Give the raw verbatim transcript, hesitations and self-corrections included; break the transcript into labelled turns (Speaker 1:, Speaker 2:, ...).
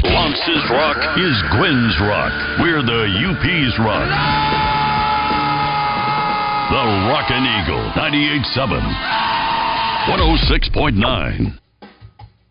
Speaker 1: Lonx's Rock is Gwen's Rock. We're the U P's Rock. The Rockin' Eagle, ninety-eight point seven, one oh six point nine.